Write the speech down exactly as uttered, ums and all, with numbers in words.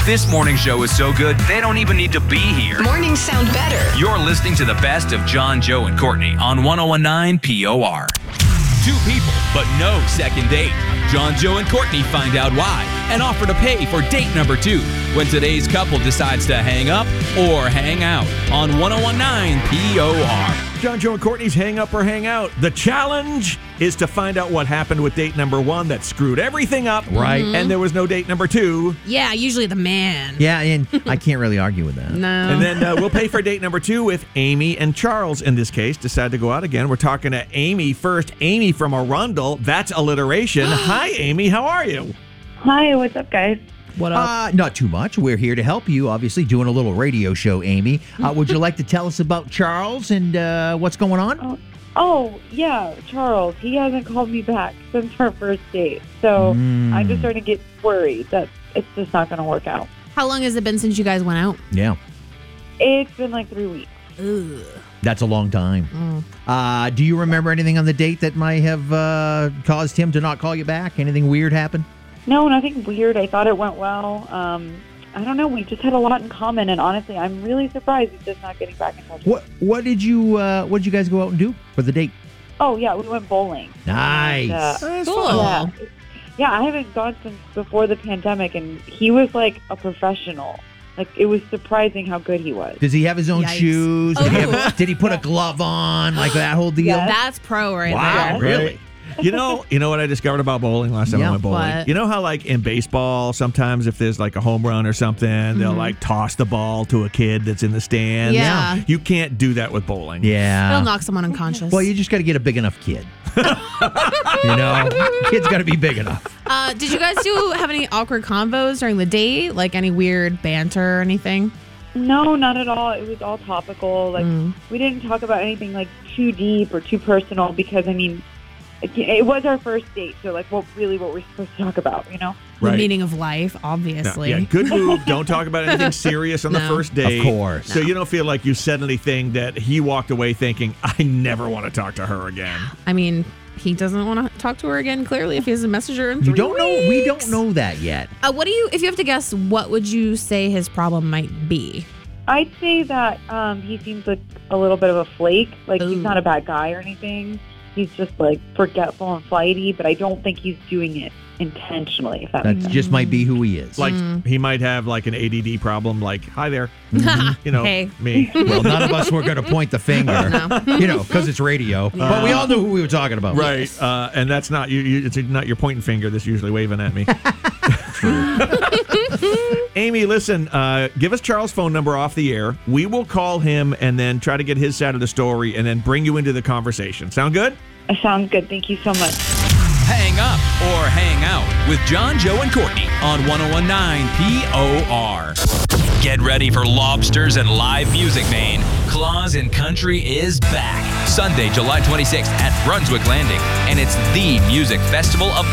This morning show is so good, they don't even need to be here. Mornings sound better. You're listening to the best of John, Joe, and Courtney on one oh one point nine P O R. Two people, but no second date. John, Joe, and Courtney find out why and offer to pay for date number two when today's couple decides to hang up or hang out on one oh one point nine P O R. John, Joe, and Courtney's Hang Up or Hang Out. The challenge is to find out what happened with date number one that screwed everything up. Right. And there was no date number two. Yeah, usually the man. Yeah, and I can't really argue with that. No. And then uh, we'll pay for date number two with Amy and Charles, in this case, decide to go out again. We're talking to Amy first. Amy from Arundel. That's alliteration. Hi, Amy. How are you? Hi, what's up, guys? What up? Uh, not too much. We're here to help you, obviously, doing a little radio show, Amy. Uh, would you like to tell us about Charles and uh, what's going on? Oh, oh, yeah, Charles. He hasn't called me back since our first date. So Mm. I'm just starting to get worried that it's just not going to work out. How long has it been since you guys went out? Yeah, It's been like three weeks. Ugh. that's a long time. Mm. Uh, do you remember anything on the date that might have uh, caused him to not call you back? Anything weird happen? No, nothing weird. I thought it went well. Um, I don't know. We just had a lot in common. And honestly, I'm really surprised he's just not getting back in touch with me. What What did you uh, What did you guys go out and do for the date? Oh, yeah, we went bowling. Nice. And, uh, That's Cool. fun. yeah, yeah, I haven't gone since before the pandemic. And he was like a professional. Like, it was surprising how good he was. Does he have his own Yikes. shoes? Did he, Oh. have, did he put a glove on? Like that whole deal? Yes. That's pro right Wow, there. really? You know, you know what I discovered about bowling last time Yeah. I went bowling? What? You know how, like, in baseball, sometimes if there's, like, a home run or something, they'll, like, toss the ball to a kid that's in the stands? Yeah. You can't do that with bowling. Yeah. It'll knock someone unconscious. Well, you just got to get a big enough kid. You know, kid's got to be big enough. uh, did you guys do have any awkward convos during the date? Like any weird banter or anything? No, not at all. It was all topical. Like, Mm. we didn't talk about anything, like, too deep or too personal because, I mean, it, it was our first date. So, like, what really what we're supposed to talk about, you know? The Right. meaning of life, No, obviously. yeah, good move. Don't talk about anything serious on the No. first date. Of course. So you don't feel like you said anything that he walked away thinking, I never want to talk to her again. I mean, he doesn't want to talk to her again, clearly, if he hasn't messaged her in three You don't know. We weeks. don't know that yet. Uh, what do you, if you have to guess, what would you say his problem might be? I'd say that um, he seems like a little bit of a flake. Like, Ooh. he's not a bad guy or anything. He's just, like, forgetful and flighty, but I don't think he's doing it intentionally, if that That makes sense. just might be who he is. Like, Mm. he might have, like, an A D D problem, like, hi there. You know, Hey. me. Well, none of us were going to point the finger, No. you know, because it's radio. But we all knew who we were talking about. Right. Uh, and that's not you, you. It's not your pointing finger that's usually waving at me. Amy, listen, uh, give us Charles' phone number off the air. We will call him and then try to get his side of the story and then bring you into the conversation. Sound good? That sounds good. Thank you so much. Hang up or hang out with John, Joe, and Courtney on one oh one point nine P O R. Get ready for lobsters and live music, Maine. Claus and Country is back. Sunday, July twenty-sixth at Brunswick Landing. And it's the music festival of the